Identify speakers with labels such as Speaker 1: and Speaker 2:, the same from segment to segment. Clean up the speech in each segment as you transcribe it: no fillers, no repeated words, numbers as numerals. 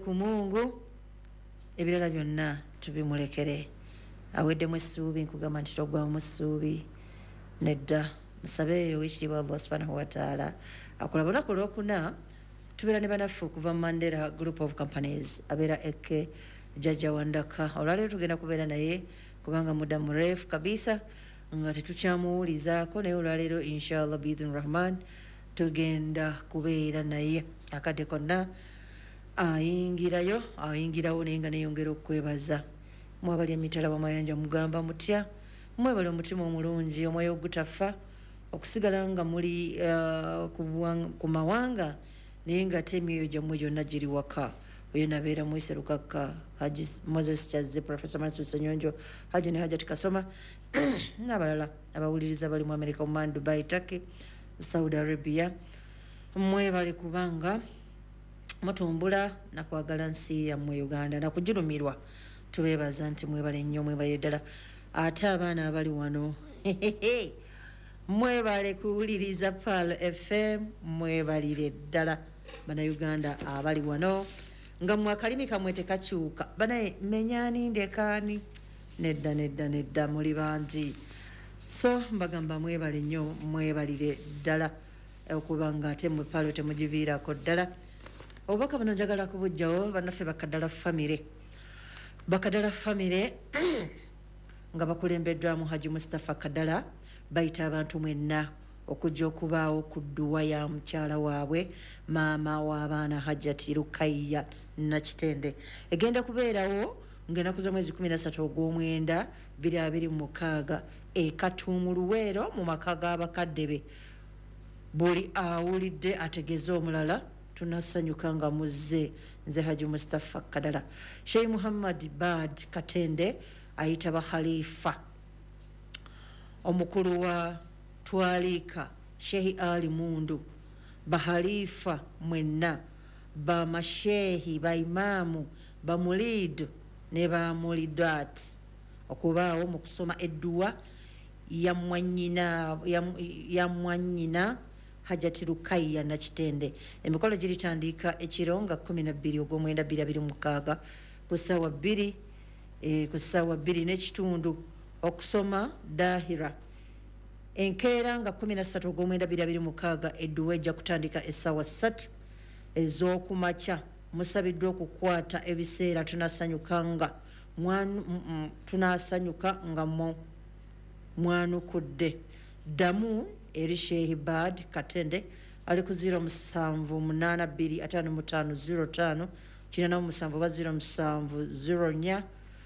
Speaker 1: ku Mungu ebirala byonna tubimulekere aweddemu essuubi nkugamba nti togwamu ssuubi nedda musabe ow'ekitiibwa Allah subhanahu wa ta'ala akola lunaku lwokuna tubeera ne banaffe okuva mu Mandela Group of Companies abeera Eke Jajja Wandaka olwaleero tugenda kubeera naye kubanga muda murefu kabisa nga tetukyamuwulizaako naye olwaleero inshallah biidhni rahman tugenda kubeera naye akadde konna ayingirawo naye nga neyongera okwebaza mwabali emitala w'amayanja mugamba mutya mwebali omutima omulungi omwoyo ogutafa okusigala nga muli ku mawanga naye nga ate emyoyo gyammwe gyonna giri waka oyo nabeera Mwise Lukaka Haji Moses Kyazze Professor Mansu Senyonjo Haji ne Hajati Kasoma n'abalala abawuliriza bali mu America, Oman, Dubai, Turkey, Saudi Arabia mwebali kubanga mutumbula nakwagala nsi yammwe Uganda nakugirumirwa tubeebaza nti mwebale nnyo mwebale ddala ate abaana abali wano mwebale kuwuliriza Pearl FM mwebalire ddala bana Uganda abali wano nga mwakalimi kamwe tekakyuka banaye menyani ndekani nedda muli bangi so mbagamba mwebale nnyo mwebalire ddala okuba nga ate mwe Pearl temugiviirako ddala obubaka buno njagala kubujjawo bannaffe Bakadala famire nga bakulembeddwamu Haji Mustafa Kadala bayita abantu mwenna okujja okubaawo ku dduwa ya mukyala waabwe maama w'abaana Hajjati Rukayya Nakitende egenda kubeerawo ng'ennaku z'omwezi 13 ogw'omwenda 2026 Katuumu Luweero mu maka g'abakadde be buli awulidde ategeeze omulala tunasanyuka nga muzze nze Haji Mustafa Kadala Sheikh Muhammad Bad Katende ayita ba Khalifa omukulu wa Twalika Sheikh Ali Mundu ba Khalifa mwenna ba mashehi ba imamu ba mulidu ne ba mulidat okubaawo mu kusoma edduwa ya mwanyina Hajjati Rukayya Nakitende emikolo giritandika ekiro nga 12 ogw'omwenda 2026 ku ssaawa 2 n'ekitundu okusoma dahira enkeera nga 13 ogw'omwenda 2026 edduwa ejja kutandika essaawa 3 ez'okumakya musabiddwa okukwata ebiseera tunasanyuka nga mwanukudde ddamu eri Sheikh Bad Katende ali ku 07825505 070704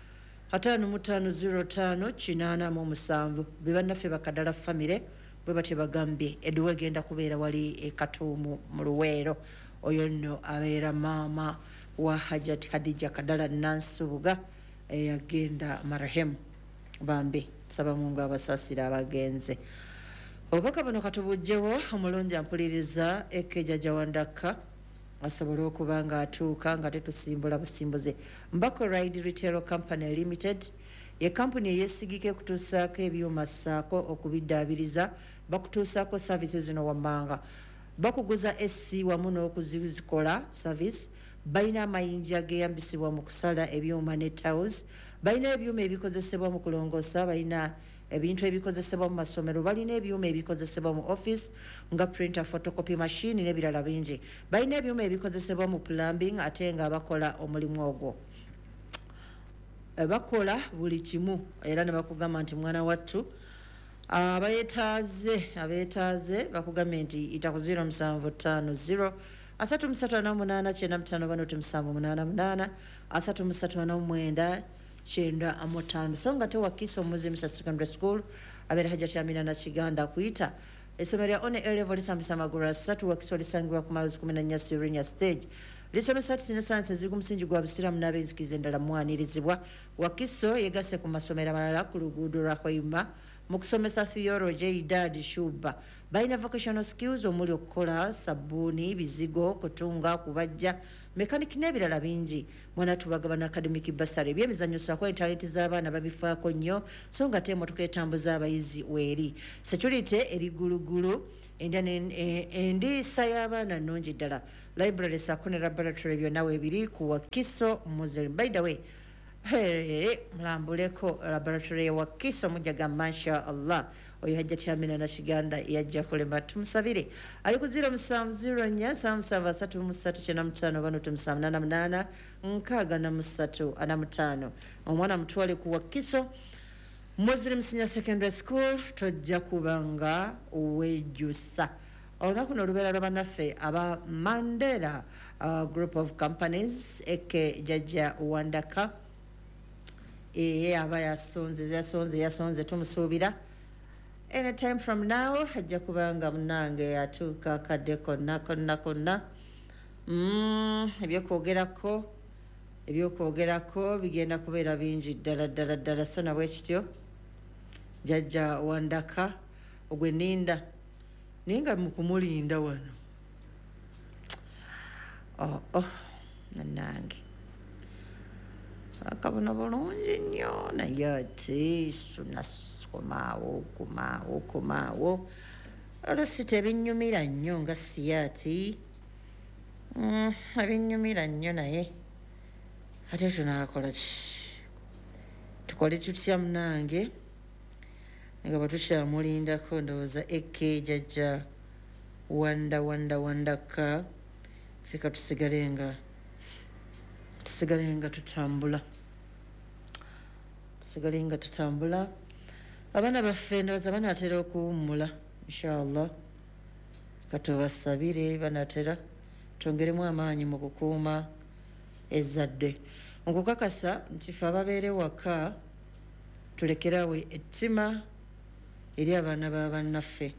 Speaker 1: 5505 bebannaffe Bakadala famire bwe batye bagambye edduwa egenda kubeera wali Katuumu mu Luweero oyo nno abeera maama wa Hajjati Hadija Kadala Nansubuga eyagenda marehemu bambi nsaba Mungu abasaasira abagenze obubaka buno katubujjewo omulungi ampuliriza Jajja Wandaka asobole okuba nga atuuka nga tetusimbula busimbuze Mbako Ride Retail Company Limited ye kampuni eyesigike kutuusaako ebyuma ssaako okubiddaabiriza bakutuusaako services zino wammanga bakuguza SC wamu n'okuzikola service balina amayinja ageyambisibwa mu kusala ebyuma ne towels balina ebyuma ebikozesebwa mu kulongoosa balina ebintu ebikozesebwa mu masomero balina ebyuma ebikozesebwa mu office nga printer photocopy machine n'ebirala bingi balina ebyuma ebikozesebwa mu plumbing ate nga bakola omulimu ogwo bakola buli kimu era ne bakugamba nti mwana wattu abeetaaze bakugambye nti ita ku 0750 338 9389 so nga tewakiisa omuzimisa secondary school abeera Hajjati Amina Nakiganda kuyita essomero lya One A-level lisambisa amagulu 3 wakiso lisangibwa ku miles 14 Sirinya stage lisomesa arts ne science eziri ku musingi gwa busiramu n'abenzikiza endala mwanirizibwa wakiso yegasse ku masomero amalala ku luguudo lwa Hoima mu kusomesa theology Idad Shuba balina vocational skills omuli okukola sabbuuni bizigo kutunga kubajja mechanic n'ebirala bingi mwana tubagabana academic bursary ebyemizannyo sako talenti z'abaana babifaako nnyo so nga te emmotoka etambuza abayizi weeri security erigulugulu endiisa y'abaana nnungi ddala library sako ne laboratory byonna weebiri ku Wakiso Muslim. By the way, mulambuleko laboratory ya Wakiso mujaga masha Allah oyo hajja tyamina na Kiganda yajja kulema tumusabire ali ku 0704 773 omwana mutwale ku Wakiso Muslim Senior Secondary School tojja kubanga wejusa olunaku nolubeera lwabannaffe aba Mandela group of companies eke jajja Wandaka aba yasonze tumusuubira anytime from now hajja kubanga munange atuuka kadde konna ebyokwogerako bigenda kubeera bingi ddala so nabwe kityo jajja Wandaka ogweninda ninga mukumulinda wano nanange akabona bulungi nnyo naye ate kumaawo olusi tebinnyumira nnyo nga siyaati ebinnyumira nnyo naye ate tunaakola ki tukole tutya munange nga bwetukyamulindako ndowooza eke jajja Wandaka fika tusigale nga tutambula abaana baffe ndowooza banaatera okuwummula inshallah katubasabire banaatera twongeremu amaanyi mu kukuuma ezzadde okukakasa nti ffe ababeera ewaka tulekerawe ettima eri abaana b'abannaffe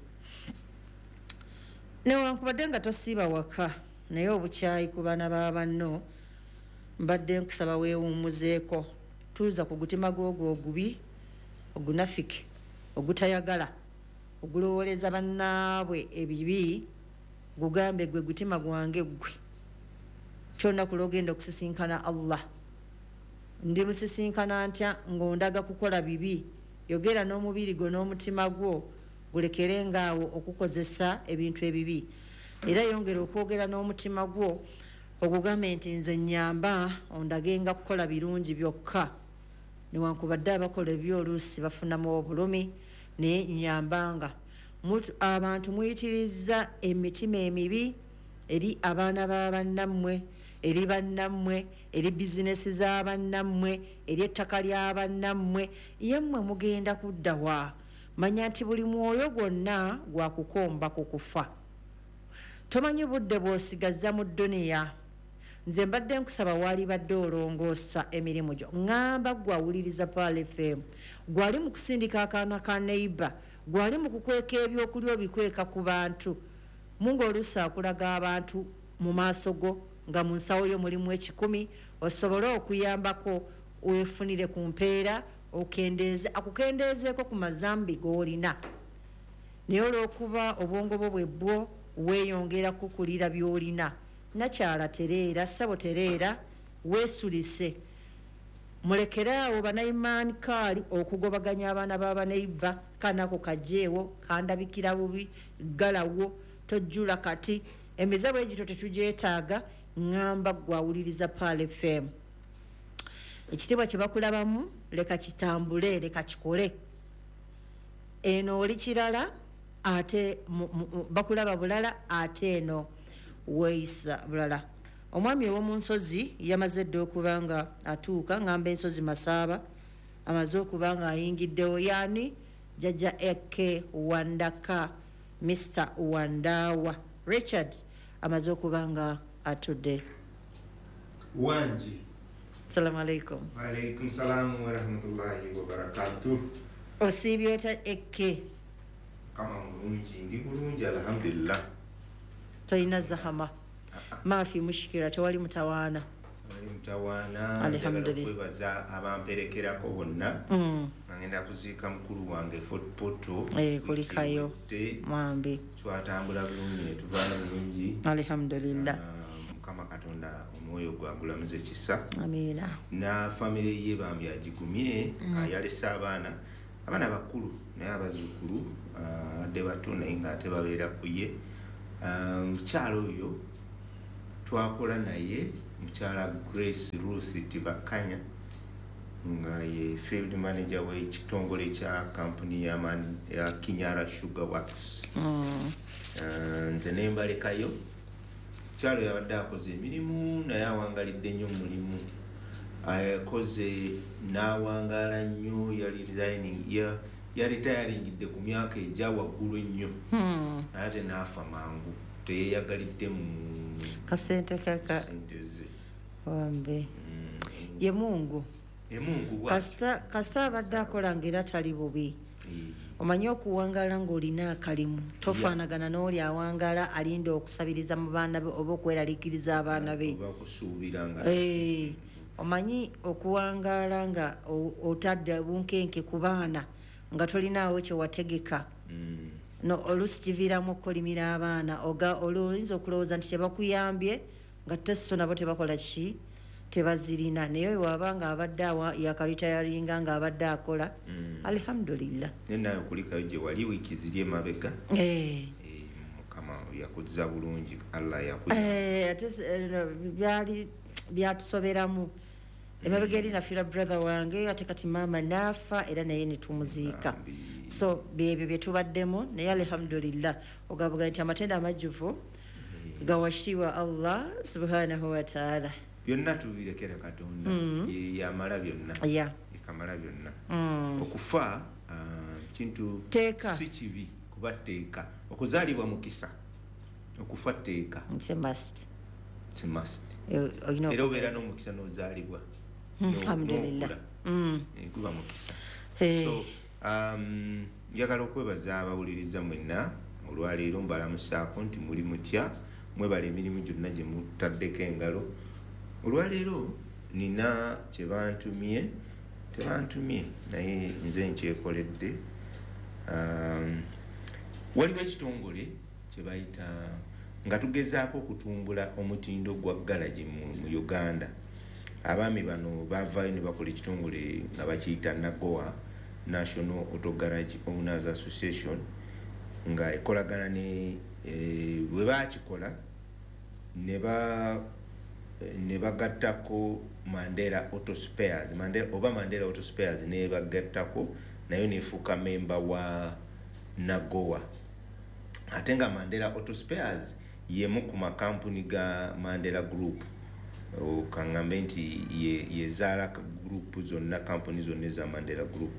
Speaker 1: newankubadde nga tosiiba waka naye obukyayi ku baana b'abanno mbadde nkusaba weewummuzeeko tuuza ku gutima gwogwo ogubi ogunafike ogutayagala ogulowooleza bannaabwe ebibi gugambe gwe gutima gwange gwe kyolunaku lw'ogenda okusisinkana Allah ndi musisinkana ntya ng'ondaga kukola bibi yogera n'omubiri gwo n'omutima gwo gulekere ngaawo okukozesa ebintu ebibi era yongera okwogera n'omutima gwo ogugambe nti nze nnyamba ondagenga kukola birungi byokka newankubadde abakola ebyoluusi bafunamu obulumi naye nnyambanga abantu muyitiriza emitima emibi eri abaana b'abannammwe eri bannammwe eri bizinesi z'abannammwe eri ettaka ly'abannammwe yemmwe mugenda kuddawa manya nti buli mwoyo gwonna gwakukomba ku kufa tomanyi budde bw'osigazza mu dduniya nze mbadde nkusaba waali badde olongoosa emirimu gyo ŋŋamba gwawuliriza Pearl FM gwali mu kusindika akaana ka neighbor gwali mu kukweka ebyokulya obikweka ku bantu mungu oluusi akulaga abantu mu maaso go nga mu nsawo yo mulimu 10 osobole okuyambako weefunire ku mpeera akukendeezeeko ku mazambi g'olina naye olw'okuba obwongo bwo bwe bwo weeyongera kukulira by'olina nakyala tereera ssabo tereera weesulise mulekeraawo banayimaani kaali okugobaganya abaana b'abaneiba kanako kajeewo kandabikira bubi galawo tojjula kati emizabo egito tetugyetaaga ŋŋamba gwawuliriza Pearl FM ekitiibwa kye bakulabamu leka kitambule leka kikole eno oli kirala ate bakulaba bulala ate eno weeyisa bulala omwami ow'omu nsozi yamaze dde okuba nga atuuka ŋŋamba ensozi Masaaba amaze okuba nga ayingiddewo yaani jajja eke Wandaka Mr. Wandawa Richard amaze okuba nga atudde
Speaker 2: wanji.
Speaker 1: Assalamu alaikum.
Speaker 2: Wa alaikum salam wa rahmatullahi wa barakatuh.
Speaker 1: Osiibye otya eke?
Speaker 2: Kama mulungi ndi bulungi alhamdulillah.
Speaker 1: Toyina zahama. Maafi mushikira tewali mutawaana.
Speaker 2: mtawana njagala kwebaza abamperekerako bonna ngenda kuziika mukulu wange Fort Portal
Speaker 1: kulikayo mwambi
Speaker 2: twatambula bulungi tuvaana bulungi
Speaker 1: alhamdulillah
Speaker 2: Mukama Katonda omwoyo gwagulamuze kisa
Speaker 1: amina
Speaker 2: na family ye bambi agigumye yalese abaana bakulu naye abazzukulu adde bato naye ng'ate babeera ku ye mukyalo oyo twakola naye mukyala Grace Ruth Tibakanya nga ye field manager w'ekitongole kya company ya Kinyara Sugar Works nze nembalekayo mukyalo yabadde akoze emirimu naye awangalidde nnyo mulimu akoze n'awangaala nnyo yaritayaringidde ku myaka egya waggulu ennyo ate n'afa mangu teyeyagalidde mu
Speaker 1: kasente kaka wambe ye Mungu kasita abadde akola ng'era tali bubi omanyi okuwangaala ng'olina akalimu tofaanagana n'oli awangaala alinda okusabiriza mu baana be oba okweraliikiriza abaana be omanyi okuwangaala nga otadde bunkenke ku baana nga tolinaawo kyewategeka oluusi kiviiramu okukolimira abaana oyinza okulowooza nti tebakuyambye nga teso nabo tebakola ki tebazirina naye waba nga abadde yakalitayalinga nga abadde akola alhamdulillah
Speaker 2: naye kulikayo gye wali wiiki ziri emabega Mukama yakuzza bulungi Allah
Speaker 1: byali byatusoberamu emabega eri nafiira brother wange ate kati maama naafa era naye netumuziika so byebyo byetubaddemu naye alhamdulillah ogavuga nti amatenda amajjuvu gawashiwa Allah subhanahu wa ta'ala
Speaker 2: byonna tubirekera Katonda yamala byonna yakamala byonna okufa kintu si kibi kuba tteeka okuzaalibwa mukisa okufa tteeka it's a must era obeera n'omukisa n'ozaalibwa
Speaker 1: alhamdulillah
Speaker 2: kuba mukisa so njagala okwebaza abawuliriza mwenna olwaleero mbalamusaako nti muli mutya mwebala emirimu gyonna gye mutaddeko engalo olwaleero nina kyebantumye tebantumye naye nze nkyekoledde waliwo ekitongole kyebayita nga tugezaako okutumbula omutindo gwa galagi mu Uganda abaami bano bavaayo ne bakola ekitongole nga bakiyita NAGOA National Auto Garage Owners Association nga ekolagana ne bwe bakikola ne bagattako Mandela Auto Spares Mandela Auto Spares ne bagattako nayo nefuuka memba wa NAGOA ate nga Mandela Auto Spares yemu ku makampuni ga Mandela Group kangambe nti yezaala group zonna kampuni zonna za Mandela Group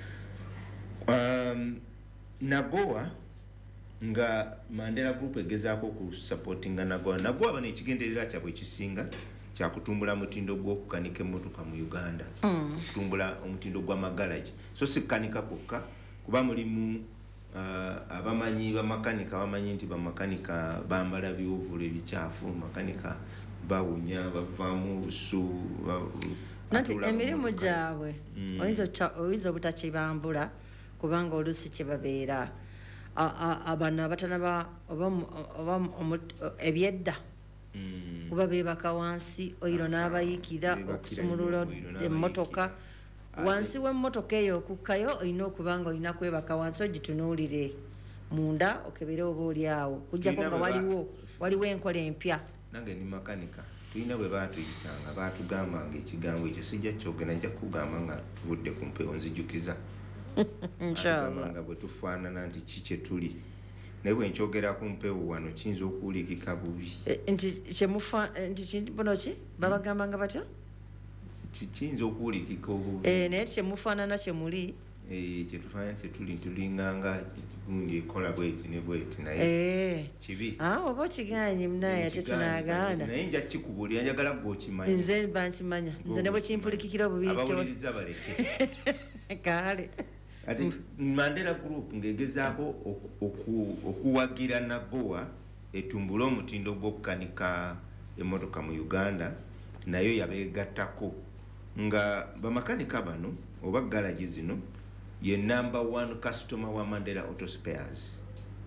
Speaker 2: NAGOA nga Mandela Group egezaako ku supportinga NAGOA bano ekigenderera kyabwe ekisinga kya kutumbula mutindo gw'okukanika emmotoka mu Uganda kutumbula omutindo gw'amagalaji so si kukanika kwokka kuba mulimu abamanyi bamakanika bamanyi nti bamakanika bambala byovulo ebikyafu makanika bawunya bavaamu olusu
Speaker 1: nati emirimu gyabwe oyinza obutakibambula kubanga oluusi kyebabeera abana abatanaba oba ebyedda kuba beebaka wansi oyiro n'abayiikira okusumulula emmotoka wansi w'emmotoka eyo okukkayo olina okubanga olina kwebaka wansi ogitunuulire munda okebere oba oli awo kujjako nga waliwo enkola empya
Speaker 2: nange ndi makanika tulina bwe baatuyitanga baatugambanga ekigambo ekyo sijja kyogenda nja kugamba nga tuvudde ku mpewo nzijukiza nga bwe tufaanana nti ki kye tuli naye bwe nkyogera ku mpewo wano kiyinza okuwulikika bubi
Speaker 1: nti bono ki babagambanga batya
Speaker 2: kiyinza okuwulikika obubi
Speaker 1: naye kyemufaanana kyemuli
Speaker 2: kyetufaanana tulinganga gundi ekola bweti ne bweti naye kibi
Speaker 1: oba okigaanyi munaye ate tunagaana
Speaker 2: naye nja kikubulira njagala gw'okimanya
Speaker 1: nze bankimanya nze ne bwe kimpulikikira obubi
Speaker 2: abawuliriza baleke
Speaker 1: kale
Speaker 2: ati Mandela Group ngegezaako okuwagira NAGOA etumbula omutindo gw'okukanika emmotoka mu Uganda nayo yabeegattako nga bamakanika bano oba garagi zino ye number 1 customer wa Mandela Auto Spares.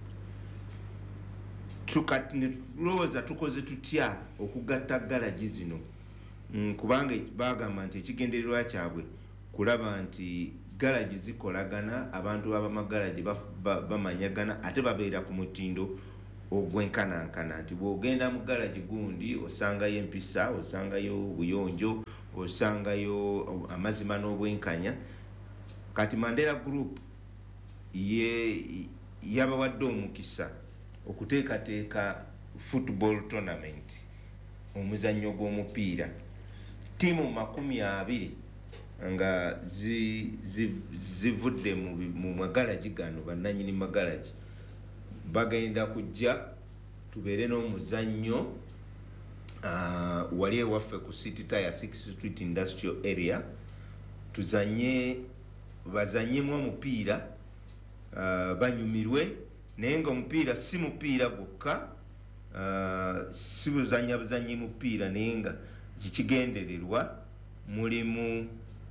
Speaker 2: Tukati ne tulowooza tukoze tutya okugatta garagi zino kubanga bagamba nti ekigendererwa kyabwe kulaba nti garagi zikolagana, abantu abamagaragi bamanyagana ate babeera ku mutindo ogwenkanankana, nti bw'ogenda mu garagi gundi osangayo empisa, osangayo buyonjo, osangayo amazima n'obwenkanya. Kati Mandela Group yabawadde omukisa okuteekateeka football tournament, omuzannyo gw'omupiira, tiimu 20 nga zivudde mu magalagi gano, bannanyini magalagi bagenda kujja tubeere n'omuzannyo wali ewaffe ku City Tire 6th Street Industrial Area, bazanyemu omupiira banyumirwe, naye nga omupiira si mupiira gwokka, si buzanyi mupiira, naye nga kikigendererwa mulimu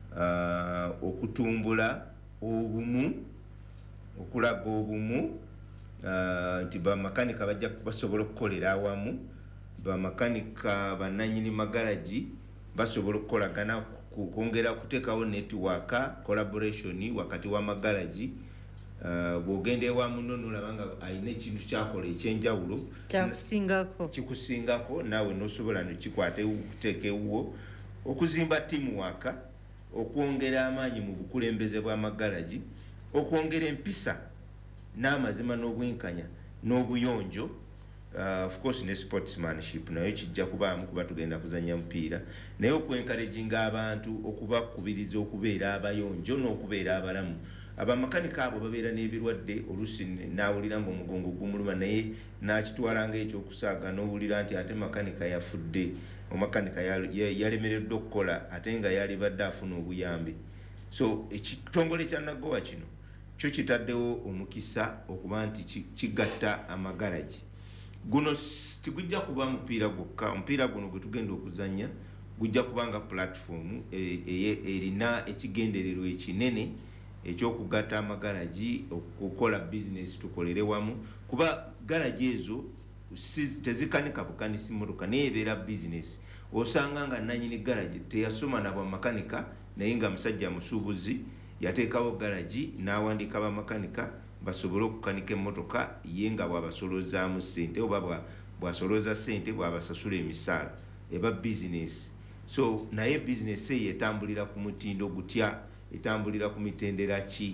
Speaker 2: okutumbula obumu, okulaga obumu, nti bamakanika bajja basobola okukolera awamu, bamakanika bannanyini magalagi basobola okukolagana, kwongera kuteekawo network collaboration wakati wa magalagi. Bw'ogenda ewamu nno n'olaba nga alina ekintu kyakola ekyenjawulo kikusingako, naawe n'osobola nokikwata okuteeka ewuwo, okuzimba teamwork, okwongera amaanyi mu bukulembeze bw'amagalagi, okwongera empisa n'amazima n'obwenkanya n'obuyonjo, of course ne sportsmanship nayo kijja kubaamu kuba tugenda kuzanya mupiira, naye okwencouraginga abantu, okubakubiriza okubeera abayonjo n'okubeera abalamu. Abamakanika abo babeera n'ebirwadde, oluusi naawulira nga omugongo gumuluma naye n'akitwala ng'ekyokusaaga, n'owulira nti ate makanika yafudde, omakanika yalemereddde okukola ate nga yali badde afuna obuyambi. So ekitongole kya Nagowa kino kyo kitaddewo omukisa okuba nti kigatta amagalagi. Guno tigujja kuba mupiira gwokka, omupiira guno gwe tugenda okuzanya gujja kubanga platform erina ekigendererwa ekinene ekyokugatta amagalagi, okukola business, tukolere wamu, kuba galagi ezo tezikanika bukanisi motoka naye ebeera business. Osanga nga nanyini galagi teyasoma na bwamakanika naye nga musajja musuubuzi yateekawo galagi n'awandiika bamakanika basobole okukanika emmotoka ye nga bw'abasolozaamu ssente oba bw'asolooza ssente bw'abasasula emisaala, eba business. So naye business eyo etambulira ku mutindo gutya, etambulira ku mitendera ki?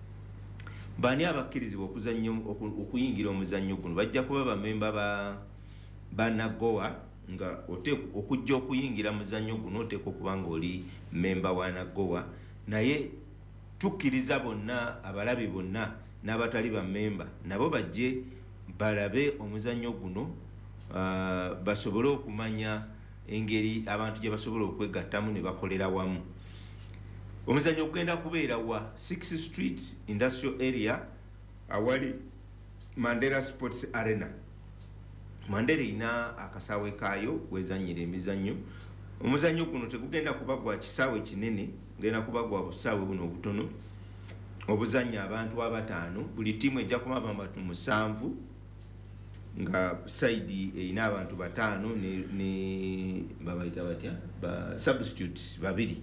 Speaker 2: Bani abakkirizibwa okuyingira omuzannyo guno bajja kuba bamemba ba Nagowa, nga okujja okuyingira muzannyo guno oteeka okuba ng'oli memba wa Nagowa, naye tukkiriza bonna abalabi bonna n'abatali bammemba nabo bajje balabe omuzannyo guno, basobole okumanya engeri abantu gye basobola okwegattamu ne bakolera wamu. Omuzannyo gugenda kubeera wa 6th Street Industrial Area awali Mandela Sports Arena. Mandela ina akasaawe kaayo wezannyira emizannyo. Omuzannyo guno tegugenda kuba gwa kisaawe kinene, genda kuba gwa busaawe buno obutono obuzannya abantu 5. Buli tiimu ejja kuba abantu 7 nga side erina abantu 5 ne babayita batya ba substitutes 2.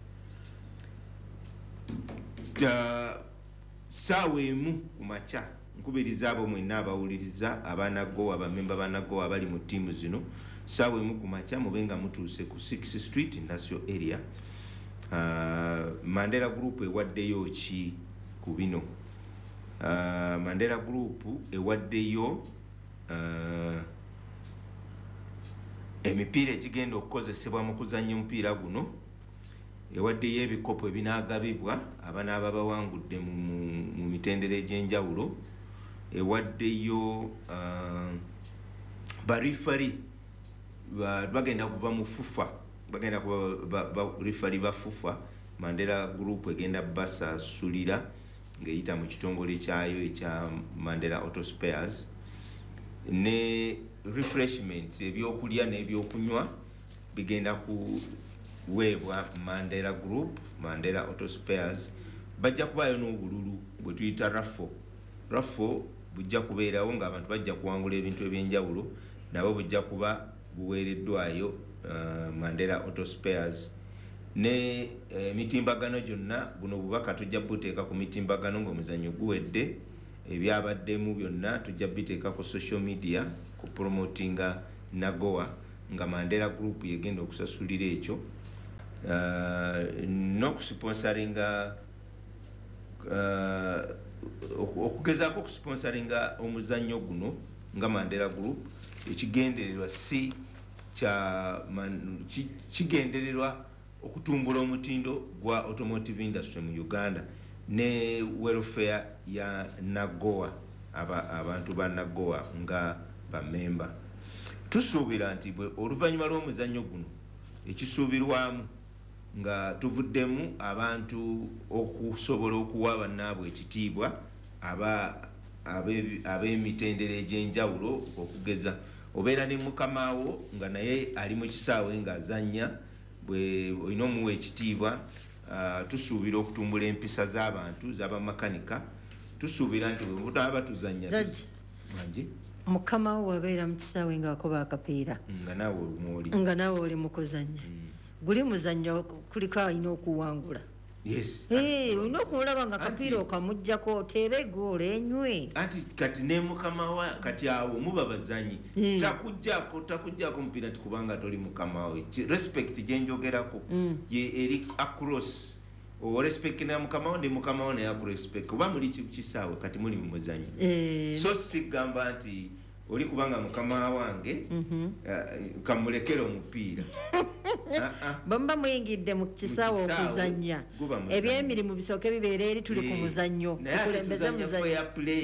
Speaker 2: Saawa emu ku makya nkubiriza abo mwenna abawuliriza abanagowa abamemba banagowa abali mu ttiimu zino, saawa emu ku makya mubenga mutuuse ku 6th Street Industrial Area. Mandela Group ewaddeyo ki ku bino? Mandela Group ewaddeyo emipiira egigenda okukozesebwa mu kuzannya omupiira guno, ewaddeyo ebikopo ebinaagabibwa abanaaba bawangudde mu mitendera egy'enjawulo, ewaddeyo barifari bagenda kuva mu FUFA, bagenda kuba rifari ba FUFA. Mandela Group egenda basasulira ng'eyita mu kitongole kyayo ekya Mandela Auto Spares, ne refreshments ebyokulya n'ebyokunywa bigenda kuweebwa Mandela Group, Mandela Auto Spares. Bajja kubaayo n'obululu bwe tuyita raffle bujja kubeerawo ng'abantu bajja kuwangula ebintu ebyenjawulo nabo bujja kuba buweereddwayo Mandela Auto Spares. Ne mitimbagano gyonna buno bubaka tujja buteeka ku mitimbagano ng'omuzannyo guwedde, ebyabaddemu byonna tujja biteeka ku social media ku promotinga Nagoa nga Mandela Group yegenda okusasulira ekyo n'okusponsoringa okugezaako okusponsoringa omuzannyo guno nga Mandela Group. Ekigendererwa si kigendererwa okutumbula omutindo gwa automotive industry mu Uganda ne welfare ya Nagoa, abantu ba Nagoa nga bamemba. Tusuubira nti oluvannyuma lw'omuzannyo guno ekisuubirwamu nga tuvuddemu abantu okusobola okuwa bannaabwe ekitiibwa ab'emitendera egy'enjawulo, okugeza obeera ne mukamaawo nga naye ali mu kisaawe ng'azannya, bwe olina omuwa ekitiibwa. Tusuubira okutumbula empisa z'abantu z'abamakanika. Tusuubira nti bwe butaba tuzannya
Speaker 1: mukama wo wabeera mu kisaawe ng'akoba akapiira nga naawe oli mu kuzannya, guli muzannyo kuliko alina okuwangula.
Speaker 2: Yes.
Speaker 1: Olina okulaba nga akapiira okamuggyako oteebe goolo enywe.
Speaker 2: Anti kati ne mukama wa kati awo muba bazanyi takuggyako mupiira nti kubanga toli mukama we. Respect gyenjogerako eri across o respect na mukama wo ne mukama wo naye akurespect kuba muli kisaawe kati muli mu muzannyo. So sigamba nti oli kubanga mukama wange kamulekera omupiira.
Speaker 1: Bamba muyingidde mu kisaawe okuzannya, ebyemirimu bisooke bibeera eri tuli ku muzannyo, tukulembeze muzannyo.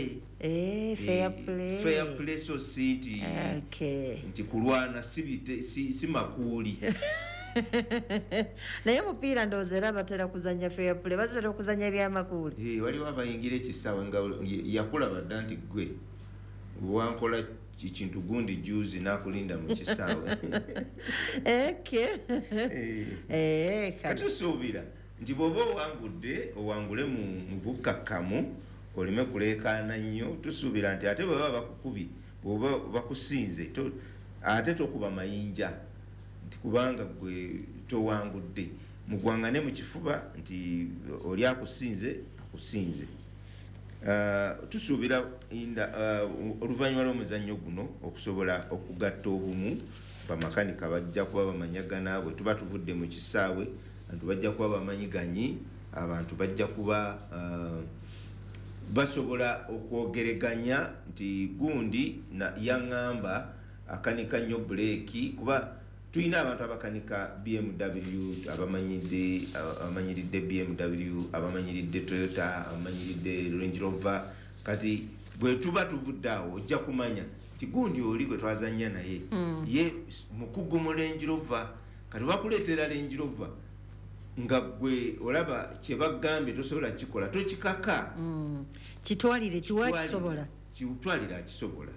Speaker 2: Fair play so city. Nti kulwana si makuuli.
Speaker 1: Naye mupiira ndowooza era batera kuzannya fair play, batera okuzannya ebyamakuuli.
Speaker 2: Waliwo abayingira ekisaawe nga yakulaba dda nti gwe wankola kintu gundi juzi nakulinda mu kisaawe. Katusuubira nti bw'oba owangule mu bukkakkamu oleme kuleekaana nnyo. Tusuubira nti ate bwebaba bakukubi bw'oba bakusinze ate tokuba mayinja nti kubanga gwe towangudde, mugwangane mu kifuba nti oli akusinze. Tusuubira oluvannyuma lw'omuzannyo guno okusobola okugatta obumu bamakanika bajja kuba bamanyagana. Bwe tuba tuvudde mu kisaawe abantu bajja kuba bamanyiganyi, abantu bajja kuba basobola okwogereganya nti gundi yaŋŋamba akanika nnyo buleeki, kuba tulina abantu abakanika BMW abamanyiridde BMW, abamanyiridde Toyota, abamanyiridde Range Rover. Kati bwe tuba tuvudde awo ojja kumanya nti gundi oli gwe twazannya naye ye mukugu mu Range Rover. Kati bakuleetera Range Rover nga gwe olaba kye bagambye tosobola kikola, tokikaka.
Speaker 1: Kitwalire kisobola.
Speaker 2: Kitwalire akisobola.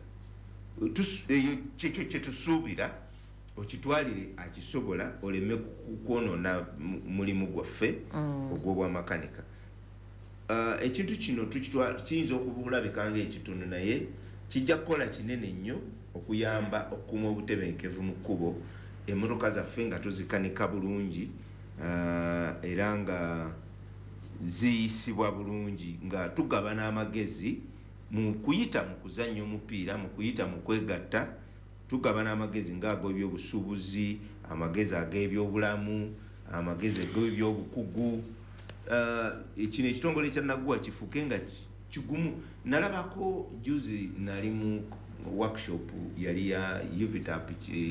Speaker 2: Kye tusuubira okitwalire akisobola oleme kwonoona mulimu gwaffe ogw'obwamakanika. Ekintu kino kiyinza okubulabika ng'ekitono naye kijja kukola kinene nnyo okuyamba okukuuma obutebenkevu mu kkubo, emmotoka zaffe nga tuzikanika bulungi era nga ziyisibwa bulungi, nga tugabana amagezi mu kuyita mu kuzannya omupiira, mu kuyita mu kwegatta. Tugabana amagezi ng'ag'ebyobusuubuzi, amagezi ag'ebyobulamu, amagezi ag'ebyobukugu. Kino ekitongole kya Nagoa kifuuke nga kigumu. Nalabako juzi nali mu workshop yali ya UVTAP,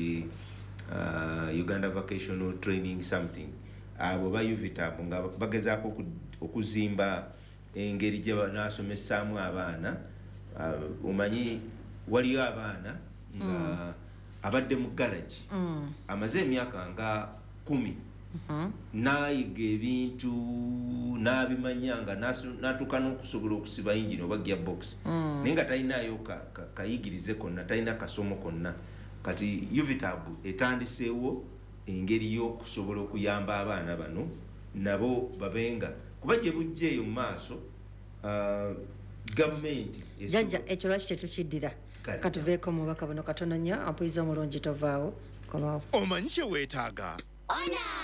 Speaker 2: Uganda Vocational Training something. Abo ba UVTAP nga bagezaako okuzimba engeri gye banaasomesaamu abaana. Omanyi waliyo abaana nga abadde mu garage amaze emyaka nga 10 nayiga ebintu n'abimanya nga natuuka n'okusobola okusiba engine oba gearbox, naye nga talinayo kayigirize konna, talina kasomo konna. Kati UVTAB etandiseewo engeri y'okusobola okuyamba abaana bano nabo babenga kuba gye bujja eyo mu maaso gavumenti
Speaker 1: jajja ekyo lwaki tetukiddira katuveeko omubaka buno katono nnyo ampuyiza omulungi tovaawo komawo
Speaker 3: omanyi kye weetaaga